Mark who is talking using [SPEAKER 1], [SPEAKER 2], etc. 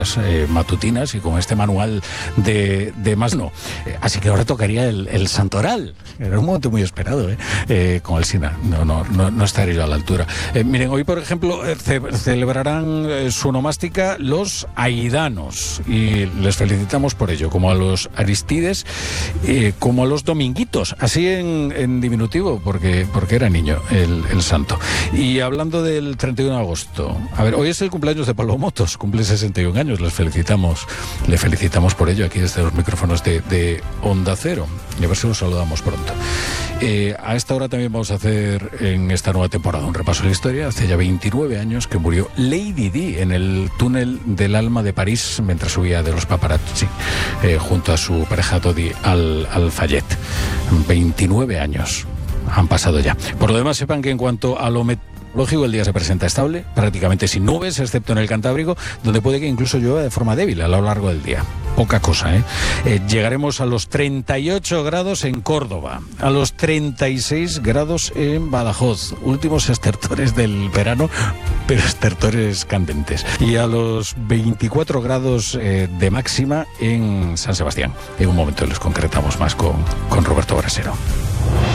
[SPEAKER 1] matutinas y con este manual de más no. Así que ahora tocaría el santoral. Era un momento muy esperado, con el SINA. No estaré yo a la altura. Miren, hoy, por ejemplo, celebrarán su onomástica los aidanos y les felicitamos por ello, como a los Aristides, como a los dominguitos, así en diminutivo, porque era niño el santo. Y hablando del 31 de agosto, a ver, hoy es el cumpleaños de Pablo Motos, cumple 61 años. Le felicitamos por ello aquí desde los micrófonos de Onda Cero, y a ver si nos saludamos pronto. A esta hora también vamos a hacer en esta nueva temporada un repaso de la historia. Hace ya 29 años que murió Lady Di en el túnel del Alma de París mientras subía de los paparazzi junto a su pareja Dodi al Fayette. 29 años han pasado ya. Por lo demás, sepan que en cuanto a lo lógico, el día se presenta estable, prácticamente sin nubes, excepto en el Cantábrico, donde puede que incluso llueva de forma débil a lo largo del día. Poca cosa, llegaremos a los 38 grados en Córdoba, a los 36 grados en Badajoz, últimos estertores del verano, pero estertores candentes, y a los 24 grados de máxima en San Sebastián. En un momento les concretamos más con Roberto Brasero.